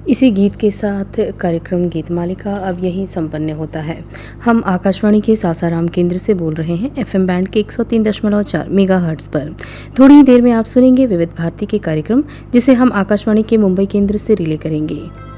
इसी गीत के साथ कार्यक्रम गीत मालिका अब यहीं संपन्न होता है। हम आकाशवाणी के सासाराम केंद्र से बोल रहे हैं एफएम बैंड के 103.4 मेगाहर्ट्ज़ पर। थोड़ी ही देर में आप सुनेंगे विविध भारती के कार्यक्रम, जिसे हम आकाशवाणी के मुंबई केंद्र से रिले करेंगे।